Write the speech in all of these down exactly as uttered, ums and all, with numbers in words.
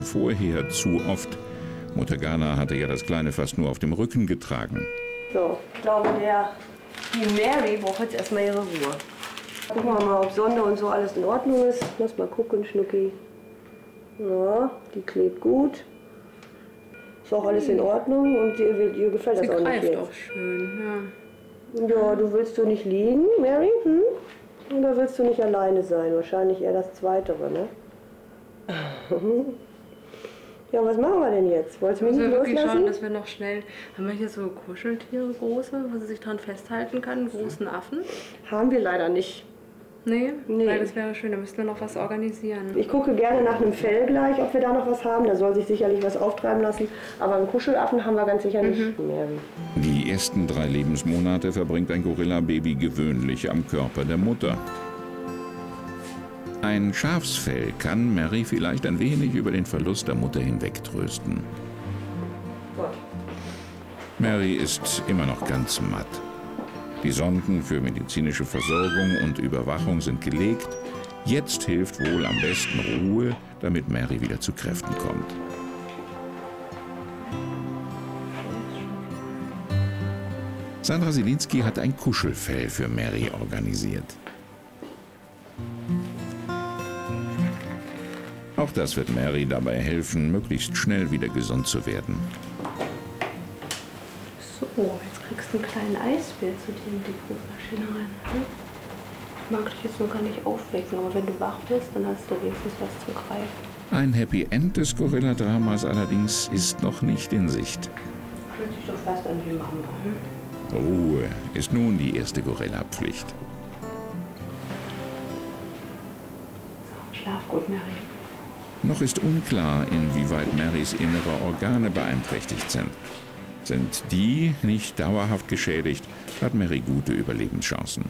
Vorher zu oft. Mutter Ghana hatte ja das Kleine fast nur auf dem Rücken getragen. So, ich glaube, der, die Mary braucht jetzt erstmal ihre Ruhe. Gucken wir mal, ob Sonde und so alles in Ordnung ist. Lass mal gucken, Schnucki. Ja, die klebt gut. Ist auch alles in Ordnung und ihr, ihr gefällt das Sie auch nicht greift jetzt. auch schön, ja. Ja, du willst du nicht liegen, Mary? Hm? Oder willst du nicht alleine sein? Wahrscheinlich eher das Zweitere, ne? Ja, was machen wir denn jetzt? Wolltest du mich Müssen nicht wir wirklich loslassen? schauen, dass wir noch schnell... Haben wir hier so Kuscheltiere, große, wo sie sich dran festhalten kann, großen Affen? Haben wir leider nicht. Nee? Nee. Weil das wäre schön, da müssten wir noch was organisieren. Ich gucke gerne nach einem Fell gleich, ob wir da noch was haben. Da soll sich sicherlich was auftreiben lassen. Aber einen Kuschelaffen haben wir ganz sicher nicht, Mhm. Mary. Die ersten drei Lebensmonate verbringt ein Gorilla-Baby gewöhnlich am Körper der Mutter. Ein Schafsfell kann Mary vielleicht ein wenig über den Verlust der Mutter hinwegtrösten. Gut. Mary ist immer noch ganz matt. Die Sonden für medizinische Versorgung und Überwachung sind gelegt. Jetzt hilft wohl am besten Ruhe, damit Mary wieder zu Kräften kommt. Sandra Sielinski hat ein Kuschelfell für Mary organisiert. Auch das wird Mary dabei helfen, möglichst schnell wieder gesund zu werden. So, jetzt kriegst du einen kleinen Eisbär zu dir in die Brutmaschine rein. Hm? Ich mag dich jetzt nur gar nicht aufwecken, aber wenn du wach bist, dann hast du wenigstens was zum Greifen. Ein Happy End des Gorilla-Dramas allerdings ist noch nicht in Sicht. Fühlt sich doch fast an wie Mama. Hm? Ruhe ist nun die erste Gorilla-Pflicht. Schlaf gut, Mary. Noch ist unklar, inwieweit Marys innere Organe beeinträchtigt sind. Sind die nicht dauerhaft geschädigt, hat Mary gute Überlebenschancen.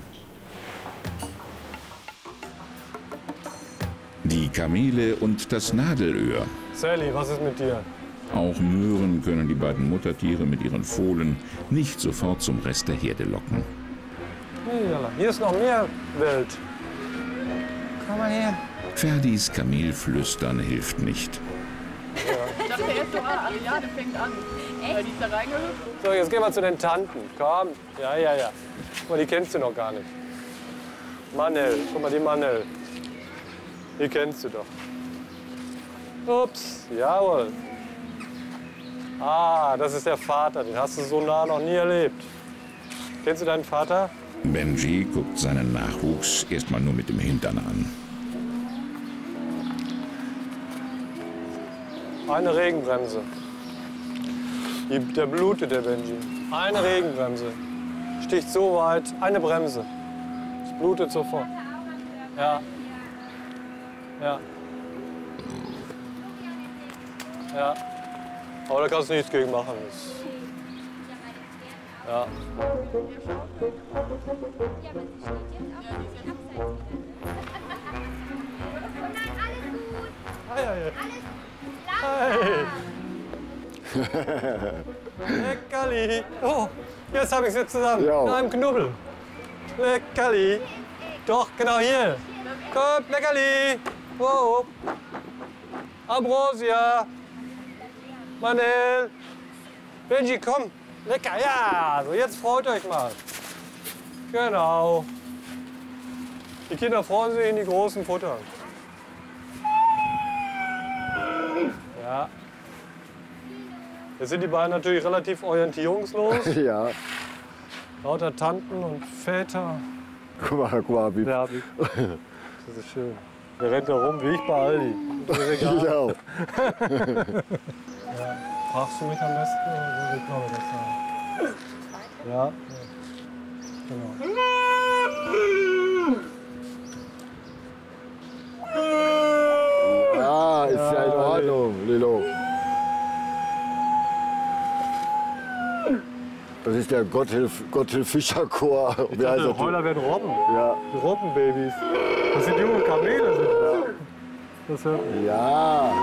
Die Kamele und das Nadelöhr. Sally, was ist mit dir? Auch Möhren können die beiden Muttertiere mit ihren Fohlen nicht sofort zum Rest der Herde locken. Hier ist noch mehr Welt. Komm mal her. Ferdis Kamelflüstern hilft nicht. Ich dachte erst, oh, Ariane fängt an. Echt? Weil die ist da reingehüpft. So, jetzt gehen wir zu den Tanten. Komm. Ja, ja, ja. Guck mal, die kennst du noch gar nicht. Manel. Guck mal, die Manel. Die kennst du doch. Ups. Jawohl. Ah, das ist der Vater. Den hast du so nah noch nie erlebt. Kennst du deinen Vater? Benji guckt seinen Nachwuchs erstmal nur mit dem Hintern an. Eine Regenbremse. Die, der blutet, der Benji. Eine Regenbremse. Sticht so weit, eine Bremse. Es blutet sofort. Ja. Ja. Ja. Aber da kannst du nichts gegen machen. Das ja. Hi, hi. Hey. Leckerli. Oh, jetzt habe ich sie zusammen. Ja. In einem Knubbel. Leckerli. Doch, genau hier. Kommt, Leckerli. Wow. Ambrosia. Manel. Benji, komm. Lecker, ja. So, jetzt freut euch mal. Genau. Die Kinder freuen sich, in die Großen futtern. Ja. Jetzt sind die beiden natürlich relativ orientierungslos. Ja. Lauter Tanten und Väter. Guck mal, guck mal, wie. Ja, wie- das ist schön. Der rennt da rum wie ich bei Aldi. Das ist egal. Ich auch. Ja. Fragst du mich am besten oder wie kann man das sagen? Ja. Ja. Genau. Ja, ist ja in Ordnung, Lilo. Das ist der Gotthilf, Gotthilf Fischer Chor. Ich Wie heißt dachte, das? Heuler werden Robben. Ja. Die Robbenbabys. Das sind junge Kamele. Sind das. Das hört man. Ja.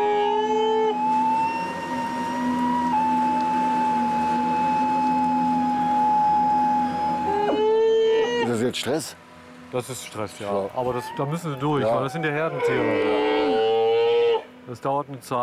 Ist das jetzt Stress? Das ist Stress, ja. Aber das, da müssen sie durch, Ja. weil das sind ja Herdentiere. Das dauert eine Zeit.